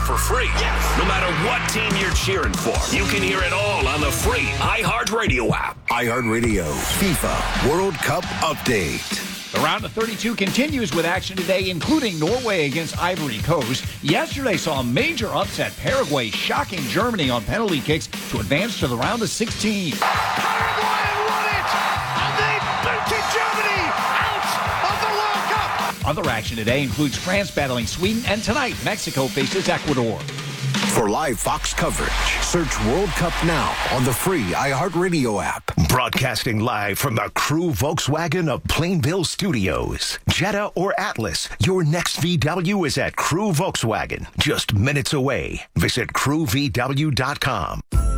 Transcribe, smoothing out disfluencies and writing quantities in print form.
for free. Yes. No matter what team you're cheering for, you can hear it all on the free iHeartRadio app. iHeartRadio FIFA World Cup Update. The round of 32 continues with action today, including Norway against Ivory Coast. Yesterday saw a major upset. Paraguay shocking Germany on penalty kicks to advance to the round of 16. Paraguay won it, and they booted Germany out of the World Cup. Other action today includes France battling Sweden, and tonight Mexico faces Ecuador. For live Fox coverage, search World Cup now on the free iHeartRadio app. Broadcasting live from the Crew Volkswagen of Plainville Studios. Jetta or Atlas, your next VW is at Crew Volkswagen. Just minutes away. Visit crewvw.com.